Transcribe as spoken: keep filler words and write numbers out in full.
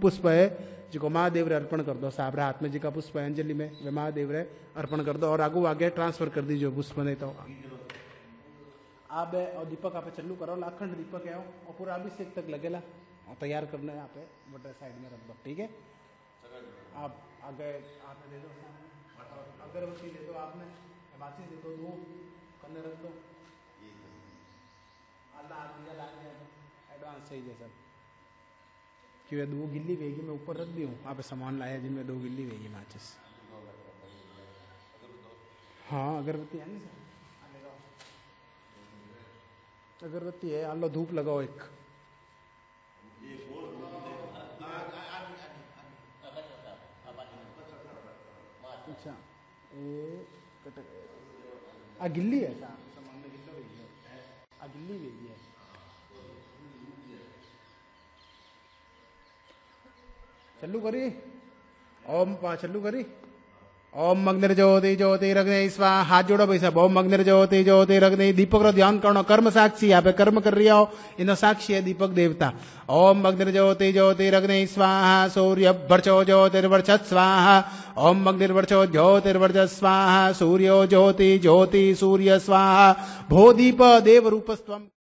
पुष्प है जिको महादेव रे अर्पण कर दो। साहब हाथ में जिका पुष्प है अंजलि में वे महादेव रे अर्पण कर दो और आगू आगे ट्रांसफर कर दीजिए पुष्प नहीं तो आप और दीपक आप चालू करो। अखंड दीपक है और पूरा अभिषेक तक लगेला और तैयार करना है। यहाँ पे बटर साइड में रख दो, ठीक है। आप आगे आप दे दो, अगरबत्ती दे दो, आपने माचिस दे दो, धूप करने रख दो। एडवांस चाहिए सब क्यों दो गिल्ली वेगी मैं ऊपर रख दी हूँ। आप सामान लाया जिनमें दो गिल्ली वेगी माचिस। हाँ अगरबत्ती है नहीं सर, अगरबत्ती है। आलो धूप लगाओ एक। अच्छा आ गिल्ली है सामान में गिल्लो वेगी है, आ गिल्ली वेगी है। चलू करी ओम पा चलू करी ओम अग्निर्ज्योति ज्योतिरग्नि स्वाहा। हाथ जोड़ो भाई साहब। ओम अग्निर्ज्योति ज्योतिरग्नि। दीपक रो ध्यान करना, कर्म साक्षी यहाँ पे कर्म कर रहा हो इनो साक्षी है दीपक देवता। ओम अग्निर्ज्योति ज्योतिरग्नि स्वाहा। सूर्य वर्चो ज्योतिर्वर्चत स्वाहा। ओम अग्निर्वर्चो ज्योतिर्वर्चत स्वाहा। सूर्यो ज्योति ज्योति सूर्य स्वाहा। भो दीप देव रूपस्त्वम्।